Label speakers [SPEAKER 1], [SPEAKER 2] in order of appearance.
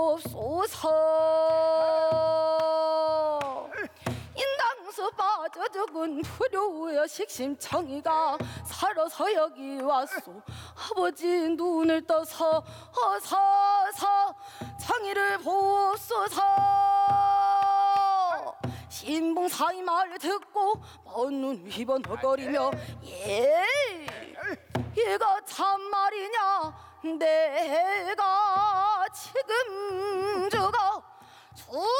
[SPEAKER 1] 없소서. 인당수 빠져 죽은 불효의 식심청이가 살아서 여기 왔소. 아버지 눈을 떠서 어서서 청이를 보소서. 신봉사의 말을 듣고 먼 눈 휘번거리며 얘가 참말이냐. 내가 지금 죽어